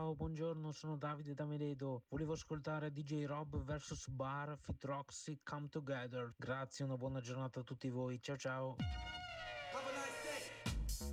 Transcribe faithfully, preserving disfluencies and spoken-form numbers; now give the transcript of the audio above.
Ciao, buongiorno, sono Davide da Meledo. Volevo ascoltare D J Rob versus Bar Fit Roxy Come Together. Grazie, una buona giornata a tutti voi. Ciao ciao.